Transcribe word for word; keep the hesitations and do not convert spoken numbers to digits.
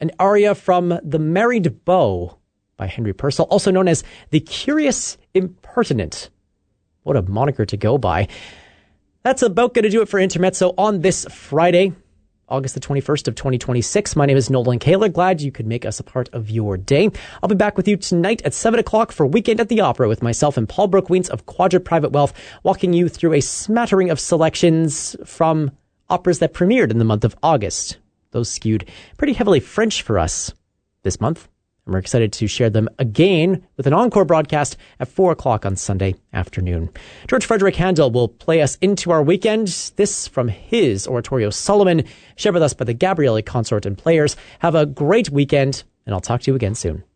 an aria from The Married Beau by Henry Purcell, also known as The Curious Impertinent. What a moniker to go by. That's about going to do it for Intermezzo on this Friday, August the twenty-first of twenty twenty-six. My name is Nolan Kaler. Glad you could make us a part of your day. I'll be back with you tonight at seven o'clock for Weekend at the Opera with myself and Paul Brooke-Weens of Quadra Private Wealth, walking you through a smattering of selections from operas that premiered in the month of August. Those skewed pretty heavily French for us this month. And we're excited to share them again with an encore broadcast at four o'clock on Sunday afternoon. George Frederick Handel will play us into our weekend. This from his oratorio Solomon, shared with us by the Gabrieli Consort and Players. Have a great weekend, and I'll talk to you again soon.